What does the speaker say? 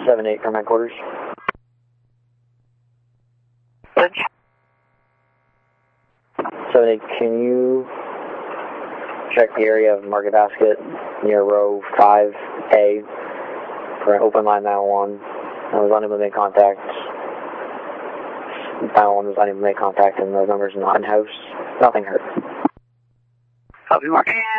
7-8 from headquarters. Bridge. 7-8, can you check the area of Market Basket near row 5A for an open line 911? I was unable to make contact. 911 was unable to make contact, and those numbers not in house. Nothing hurt. Copy, Mark.